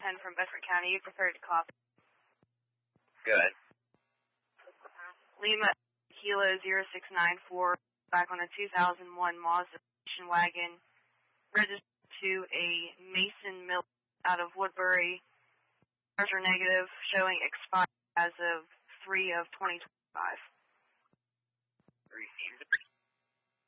10 from Bedford County. You prepared to copy? Good. Lima Kilo 0694, back on a 2001 Mazda station wagon, registered to a Mason Mill out of Woodbury. Cars are negative, showing expired as of 3 of 2025. Received.